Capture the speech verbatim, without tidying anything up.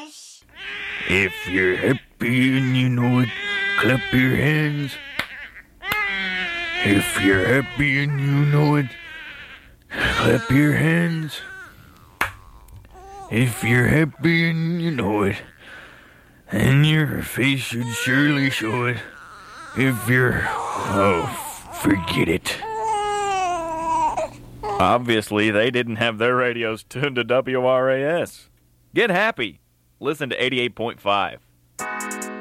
yes. If you're happy and you know it, clap your hands. If you're happy and you know it, clap your hands. If you're happy and you know it, and your face should surely show it. If you're... oh, forget it. Obviously, they didn't have their radios tuned to W R A S. Get happy. Listen to eighty-eight point five.